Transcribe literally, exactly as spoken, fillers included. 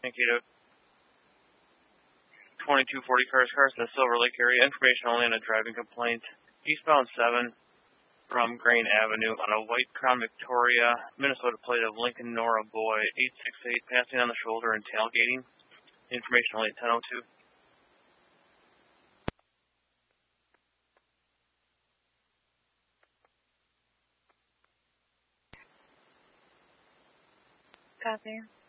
Thank you. twenty-two forty Cars Cars in the Silver Lake area. Information only on a driving complaint. Eastbound seven from Grain Avenue on a white Crown Victoria, Minnesota plate of Lincoln Nora Boy eight six eight, passing on the shoulder and tailgating. Information only at ten oh two. Copy.